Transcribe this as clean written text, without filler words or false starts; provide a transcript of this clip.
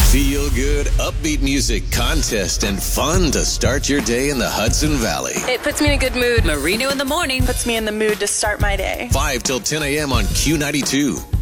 Feel good, upbeat music, contest, and fun to start your day in the Hudson Valley. It puts me in a good mood. Marino in the morning Puts me in the mood to start my day. 5 till 10 a.m. on Q92.